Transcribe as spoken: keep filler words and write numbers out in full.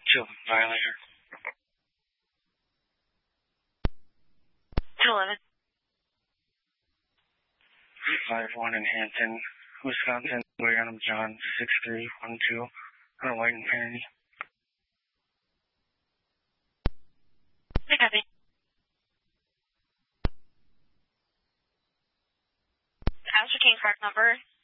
Two violator. two eleven. five one in Hampton, Wisconsin, William John six three one two on a white Infinity. I copy. Ask your King Park number.